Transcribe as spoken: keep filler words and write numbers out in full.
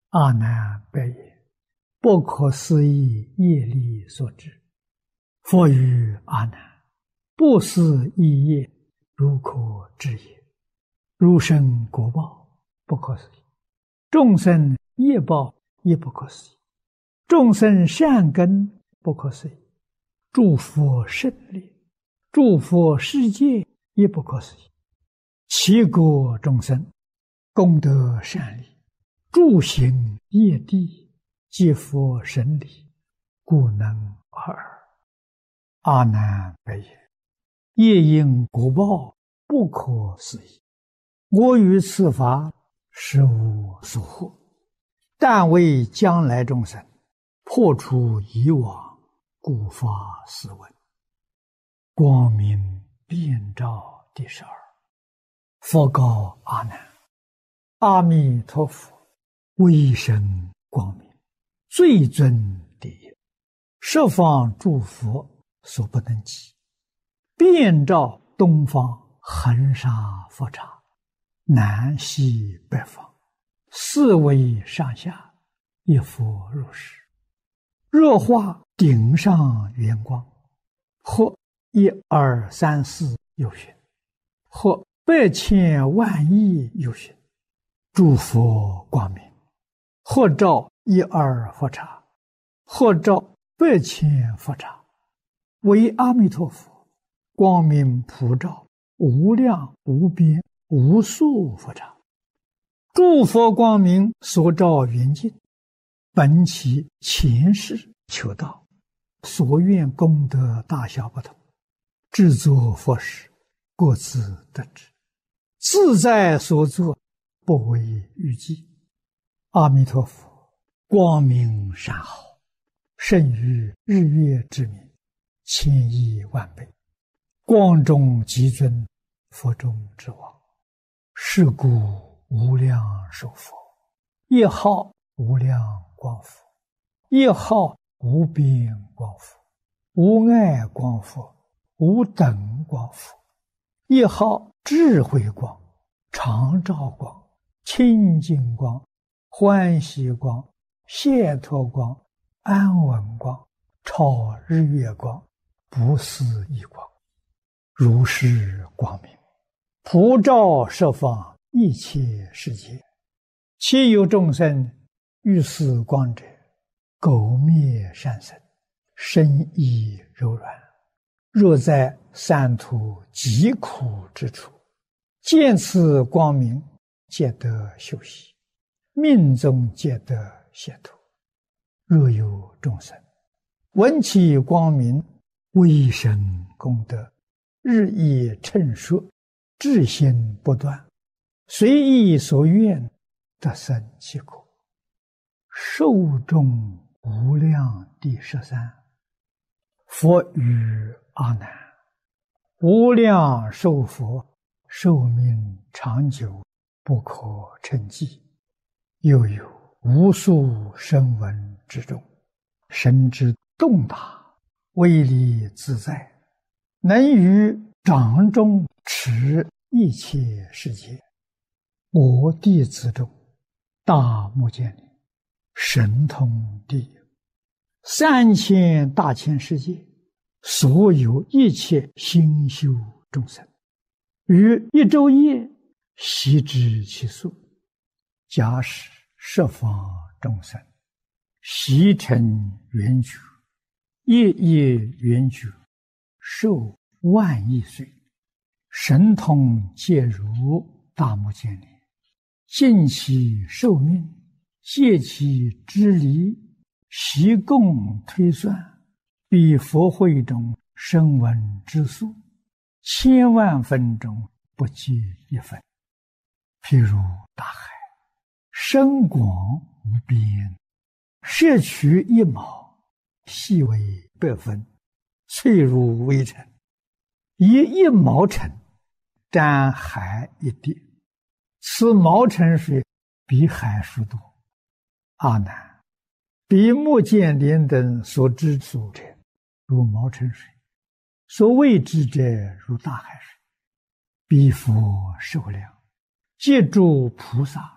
阿难白言：不可思议业力所致。佛语阿难：不思议业，如可知也。如生果报，不可思议；众生业报也不可思议；众生善根不可思议；诸佛胜利，诸佛世界也不可思议。其国众生功德善利，诸行业地，皆佛神力，故能尔。阿难白言：业因果报不可思议。我于此法实无所获，但为将来众生破除以往，故发斯文。光明遍照第十二。佛告阿难：阿弥陀佛威神光明，最尊第一，十方诸佛所不能及，遍照东方恒沙佛刹，南西北方，四维上下，一佛如是。若化顶上圆光，或一二三四有寻，或百千万亿有寻，诸佛光明，或照一二佛刹，或照百千佛刹，为阿弥陀佛光明普照无量无边无数佛刹。诸佛光明所照圆净，本其前世求道，所愿功德大小不同，制作佛事各自得知，自在所作，不为预计。阿弥陀佛光明善好，胜于日月之明，千亿万倍，光中极尊，佛中之王。是故无量寿佛，一号无量光佛，一号无边光佛，无碍光佛，无等光佛，一号智慧光，常照光，清净光，欢喜光，解脱光，安稳光，超日月光，不思议光。如是光明普照十方一切世界，其有众生遇此光者，苟灭善生，身意柔软。若在三途极苦之处，见此光明，皆得休息，命中皆得解脱。若有众生闻其光明，威神功德日益称说，至心不断，随意所愿，得生其果。寿终无量第十三。佛语阿难：无量寿佛寿命长久，不可称计。又有无数声闻之中，神之动大，威力自在，能于掌中持一切世界。我弟子中，大目犍连神通第一，三千大千世界所有一切心修众生，于一昼夜悉知其数。假使十方众生悉成圆觉，夜夜圆觉，寿万亿岁，神通皆如大目犍连，尽其寿命，借其之离，悉共推算，比佛会中声闻之数，千万分中不及一分。譬如大海，深广无边，摄取一毛，细为百分，脆如微尘，以一毛尘沾海一滴，此毛尘水比海数多。阿难，比目犍连等所知数者，如毛尘水；所谓知者，如大海水。彼佛寿量，皆诸菩萨